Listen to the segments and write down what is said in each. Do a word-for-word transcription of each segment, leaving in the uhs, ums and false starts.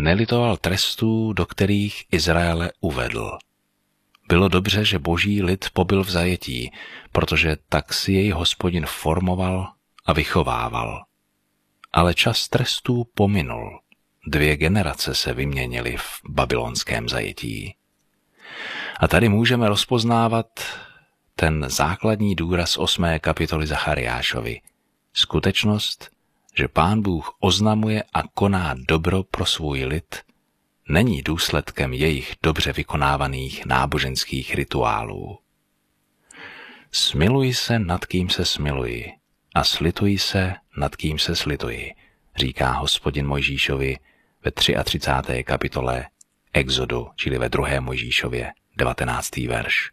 nelitoval trestů, do kterých Izraele uvedl. Bylo dobře, že boží lid pobyl v zajetí, protože tak si jej Hospodin formoval a vychovával. Ale čas trestů pominul. Dvě generace se vyměnily v babylonském zajetí. A tady můžeme rozpoznávat ten základní důraz osmé kapitoly Zachariášovi. Skutečnost, že Pán Bůh oznamuje a koná dobro pro svůj lid, není důsledkem jejich dobře vykonávaných náboženských rituálů. Smiluj se, nad kým se smiluji, a slituj se, nad kým se slituji, říká Hospodin Mojžíšovi ve třicáté třetí kapitole Exodu, čili ve druhé Mojžíšově, devatenáctý verš.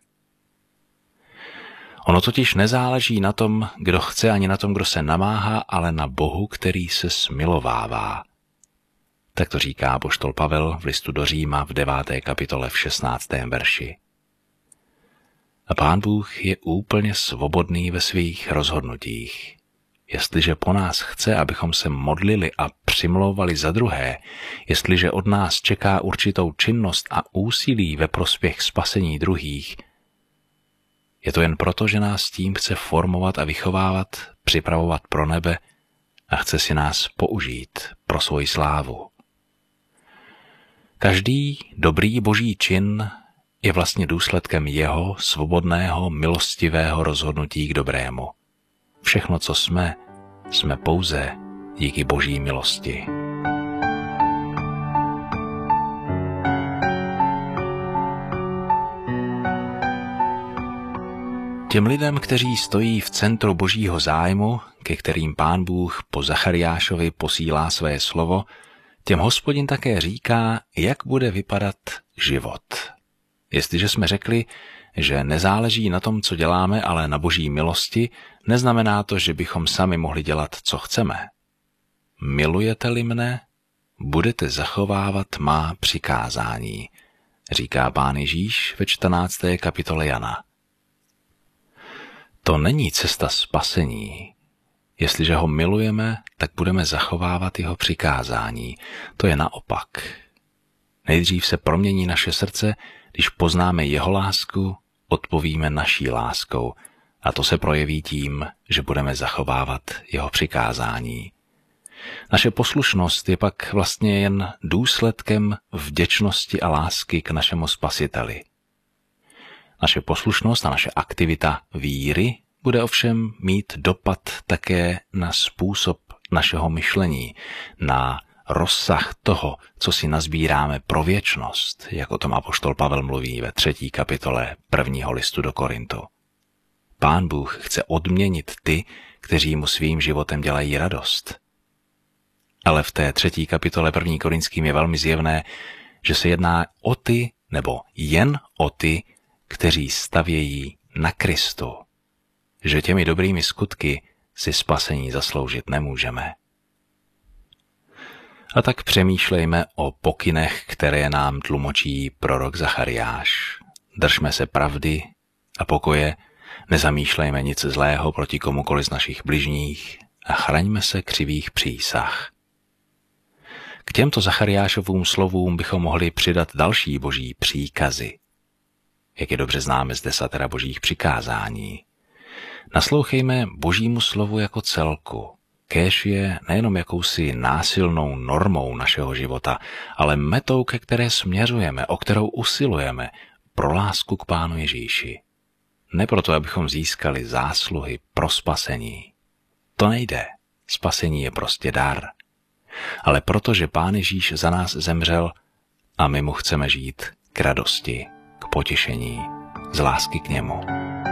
Ono totiž nezáleží na tom, kdo chce, ani na tom, kdo se namáhá, ale na Bohu, který se smilovává. Tak to říká apoštol Pavel v listu do Říma v deváté kapitole v šestnáctém verši. A Pán Bůh je úplně svobodný ve svých rozhodnutích. Jestliže po nás chce, abychom se modlili a přimlouvali za druhé, jestliže od nás čeká určitou činnost a úsilí ve prospěch spasení druhých, je to jen proto, že nás tím chce formovat a vychovávat, připravovat pro nebe a chce si nás použít pro svoji slávu. Každý dobrý boží čin je vlastně důsledkem jeho svobodného, milostivého rozhodnutí k dobrému. Všechno, co jsme, jsme pouze díky boží milosti. Těm lidem, kteří stojí v centru božího zájmu, ke kterým Pán Bůh po Zachariášovi posílá své slovo, těm Hospodin také říká, jak bude vypadat život. Jestliže jsme řekli, že nezáleží na tom, co děláme, ale na boží milosti, neznamená to, že bychom sami mohli dělat, co chceme. Milujete-li mne, budete zachovávat má přikázání, říká Pán Ježíš ve čtrnácté kapitole Jana. To není cesta spasení. Jestliže ho milujeme, tak budeme zachovávat jeho přikázání. To je naopak. Nejdřív se promění naše srdce, když poznáme jeho lásku, odpovíme naší láskou. A to se projeví tím, že budeme zachovávat jeho přikázání. Naše poslušnost je pak vlastně jen důsledkem vděčnosti a lásky k našemu Spasiteli. Naše poslušnost a naše aktivita víry bude ovšem mít dopad také na způsob našeho myšlení, na rozsah toho, co si nazbíráme pro věčnost, jak o tom apoštol Pavel mluví ve třetí kapitole prvního listu do Korintu. Pán Bůh chce odměnit ty, kteří mu svým životem dělají radost. Ale v té třetí kapitole první Korinským je velmi zjevné, že se jedná o ty, nebo jen o ty, kteří stavějí na Kristu, že těmi dobrými skutky si spasení zasloužit nemůžeme. A tak přemýšlejme o pokynech, které nám tlumočí prorok Zachariáš. Držme se pravdy a pokoje, nezamýšlejme nic zlého proti komukoli z našich bližních a chraňme se křivých přísah. K těmto Zachariášovým slovům bychom mohli přidat další boží příkazy, jak je dobře známe z desatera božích přikázání. Naslouchejme božímu slovu jako celku. Kéž je nejenom jakousi násilnou normou našeho života, ale metou, ke které směřujeme, o kterou usilujeme, pro lásku k Pánu Ježíši. Ne proto, abychom získali zásluhy pro spasení. To nejde. Spasení je prostě dar. Ale protože Pán Ježíš za nás zemřel a my mu chceme žít k radosti, k potěšení, z lásky k němu.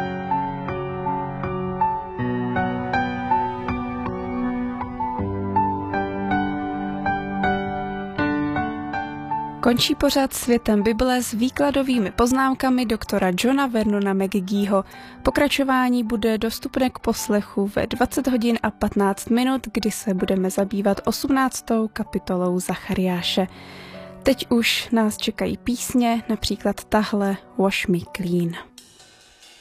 Končí pořad Světem Bible s výkladovými poznámkami doktora Johna Vernona McGeeho. Pokračování bude dostupné k poslechu ve dvacet hodin a patnáct minut, kdy se budeme zabývat osmnáctou kapitolou Zachariáše. Teď už nás čekají písně, například tahle Wash Me Clean.